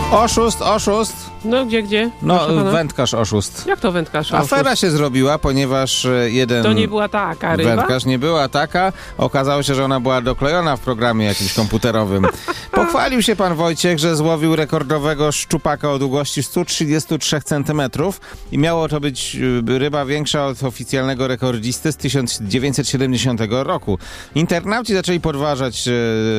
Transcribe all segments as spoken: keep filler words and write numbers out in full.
Oszust, oszust. No gdzie, gdzie? No, wędkarz oszust. Jak to wędkarz oszust? Afera się zrobiła, ponieważ jeden... To nie była taka ryba? Wędkarz nie była taka. Okazało się, że ona była doklejona w programie jakimś komputerowym. Pochwalił się pan Wojciech, że złowił rekordowego szczupaka o długości sto trzydzieści trzy centymetrów i miało to być ryba większa od oficjalnego rekordzisty z tysiąc dziewięćset siedemdziesiątego roku. Internauci zaczęli podważać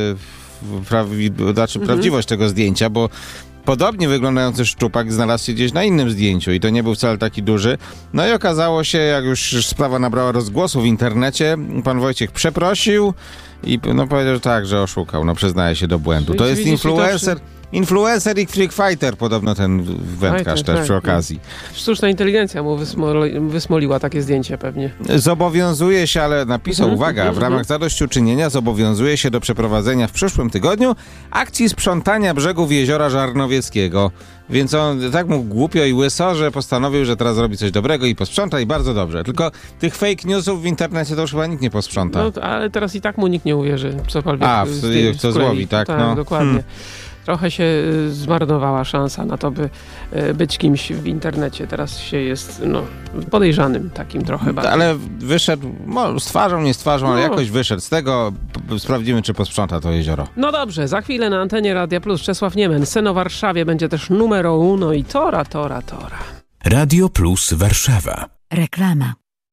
e, prawi, znaczy, mhm. prawdziwość tego zdjęcia, bo podobnie wyglądający szczupak znalazł się gdzieś na innym zdjęciu i to nie był wcale taki duży. No i okazało się, jak już sprawa nabrała rozgłosu w internecie, pan Wojciech przeprosił i no, powiedział, że tak, że oszukał. No przyznaje się do błędu. To jest influencer... Influencer i freak fighter, podobno ten wędkarz też przy okazji. Sztuczna inteligencja mu wysmoli, wysmoliła takie zdjęcie pewnie. Zobowiązuje się, ale napisał, mm-hmm, uwaga, mm-hmm. w ramach zadośćuczynienia zobowiązuje się do przeprowadzenia w przyszłym tygodniu akcji sprzątania brzegów jeziora Żarnowieckiego. Więc on tak mu głupio i łyso, że postanowił, że teraz zrobi coś dobrego i posprząta i bardzo dobrze. Tylko tych fake newsów w internecie to już chyba nikt nie posprząta. No, ale teraz i tak mu nikt nie uwierzy, cokolwiek. A, w co złowi, tak? Tak, no. dokładnie. Hmm. Trochę się zmarnowała szansa na to, by być kimś w internecie. Teraz się jest no, podejrzanym takim trochę bardziej. Ale wyszedł, no, z twarzą, nie z twarzą, no. ale jakoś wyszedł. Z tego p- sprawdzimy, czy posprząta to jezioro. No dobrze, za chwilę na antenie Radia Plus Czesław Niemen. Sen o Warszawie będzie też numero uno i tora, tora, tora. Radio Plus Warszawa. Reklama.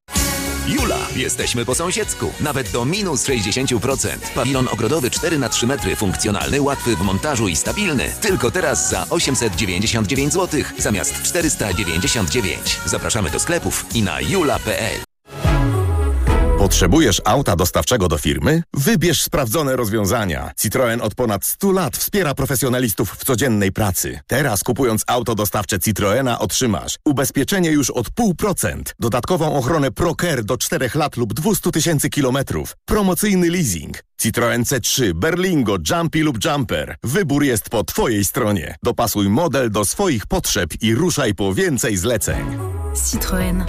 Jula, jesteśmy po sąsiedzku. Nawet do minus sześćdziesiąt procent. Pawilon ogrodowy cztery na trzy metry, funkcjonalny, łatwy w montażu i stabilny. Tylko teraz za osiemset dziewięćdziesiąt dziewięć złotych zamiast czterysta dziewięćdziesiąt dziewięć. Zapraszamy do sklepów i na jula kropka pe el. Potrzebujesz auta dostawczego do firmy? Wybierz sprawdzone rozwiązania. Citroen od ponad stu lat wspiera profesjonalistów w codziennej pracy. Teraz kupując auto dostawcze Citroena otrzymasz ubezpieczenie już od zero przecinek pięć procent, dodatkową ochronę ProCare do czterech lat lub dwieście tysięcy kilometrów, promocyjny leasing. Citroen C trzy, Berlingo, Jumpy lub Jumper. Wybór jest po Twojej stronie. Dopasuj model do swoich potrzeb i ruszaj po więcej zleceń. Citroen.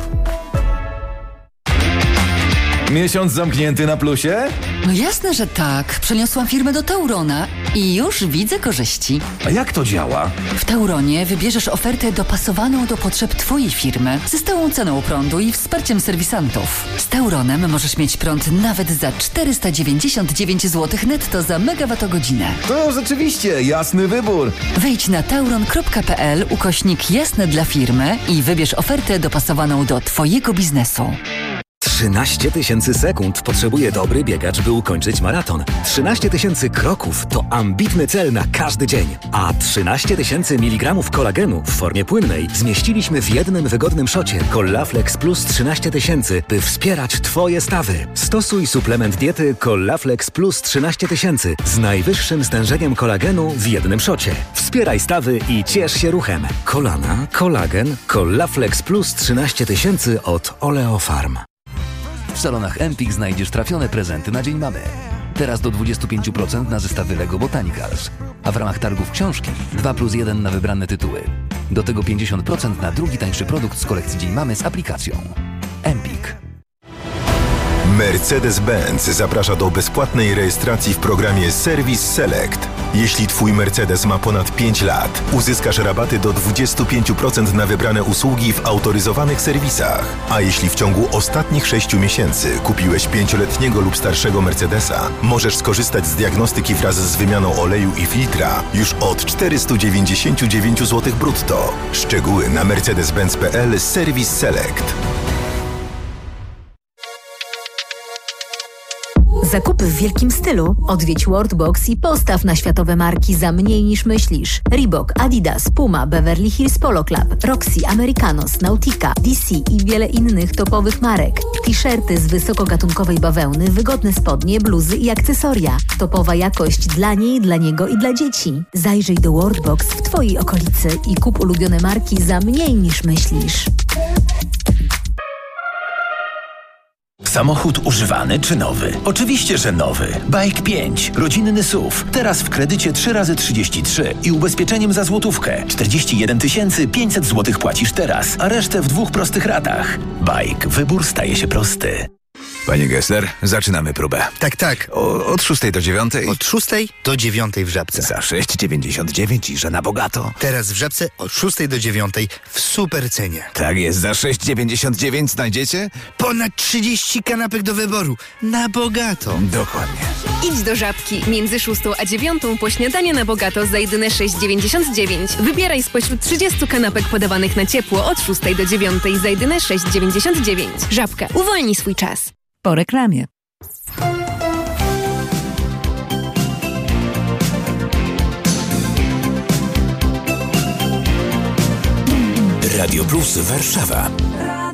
Miesiąc zamknięty na plusie? No jasne, że tak. Przeniosłam firmę do Taurona i już widzę korzyści. A jak to działa? W Tauronie wybierzesz ofertę dopasowaną do potrzeb Twojej firmy ze stałą ceną prądu i wsparciem serwisantów. Z Tauronem możesz mieć prąd nawet za czterysta dziewięćdziesiąt dziewięć złotych netto za megawattogodzinę. To rzeczywiście jasny wybór. Wejdź na tauron kropka pe el ukośnik jasne dla firmy i wybierz ofertę dopasowaną do Twojego biznesu. trzynaście tysięcy sekund potrzebuje dobry biegacz, by ukończyć maraton. trzynaście tysięcy kroków to ambitny cel na każdy dzień. A trzynaście tysięcy miligramów kolagenu w formie płynnej zmieściliśmy w jednym wygodnym szocie Collaflex Plus trzynaście tysięcy, by wspierać Twoje stawy. Stosuj suplement diety Collaflex Plus trzynaście tysięcy z najwyższym stężeniem kolagenu w jednym szocie. Wspieraj stawy i ciesz się ruchem. Kolana, kolagen, Collaflex Plus trzynaście tysięcy od Oleofarm. W salonach Empik znajdziesz trafione prezenty na Dzień Mamy. Teraz do dwadzieścia pięć procent na zestawy Lego Botanicals. A w ramach targów książki dwa plus jeden na wybrane tytuły. Do tego pięćdziesiąt procent na drugi tańszy produkt z kolekcji Dzień Mamy z aplikacją. Empik. Mercedes-Benz zaprasza do bezpłatnej rejestracji w programie Service Select. Jeśli Twój Mercedes ma ponad pięć lat, uzyskasz rabaty do dwadzieścia pięć procent na wybrane usługi w autoryzowanych serwisach. A jeśli w ciągu ostatnich sześciu miesięcy kupiłeś pięcioletniego lub starszego Mercedesa, możesz skorzystać z diagnostyki wraz z wymianą oleju i filtra już od czterysta dziewięćdziesiąt dziewięć złotych brutto. Szczegóły na mercedes benz kropka pe el Service Select. Zakupy w wielkim stylu. Odwiedź Worldbox i postaw na światowe marki za mniej niż myślisz. Reebok, Adidas, Puma, Beverly Hills Polo Club, Roxy, Americanos, Nautica, D C i wiele innych topowych marek. T-shirty z wysokogatunkowej bawełny, wygodne spodnie, bluzy i akcesoria. Topowa jakość dla niej, dla niego i dla dzieci. Zajrzyj do Worldbox w Twojej okolicy i kup ulubione marki za mniej niż myślisz. Samochód używany czy nowy? Oczywiście, że nowy. Bike pięć. Rodzinny S U V. Teraz w kredycie trzy razy trzydzieści trzy i ubezpieczeniem za złotówkę. czterdzieści jeden tysięcy pięćset złotych płacisz teraz, a resztę w dwóch prostych ratach. Bike. Wybór staje się prosty. Panie Gessler, zaczynamy próbę. Tak, tak. O, od szóstej do dziewiątej? Od szóstej do dziewiątej w Żabce. Za sześć dziewięćdziesiąt dziewięć i że na bogato. Teraz w Żabce od szóstej do dziewiątej w super cenie. Tak jest, za sześć dziewięćdziesiąt dziewięć znajdziecie? Ponad trzydzieści kanapek do wyboru. Na bogato. Dokładnie. Idź do Żabki. Między szóstą a dziewiątą po śniadanie na bogato za jedyne sześć dziewięćdziesiąt dziewięć. Wybieraj spośród trzydziestu kanapek podawanych na ciepło od szóstej do dziewiątej za jedyne sześć dziewięćdziesiąt dziewięć. Żabka. Uwolnij swój czas. Po reklamie. Radio Plus Warszawa.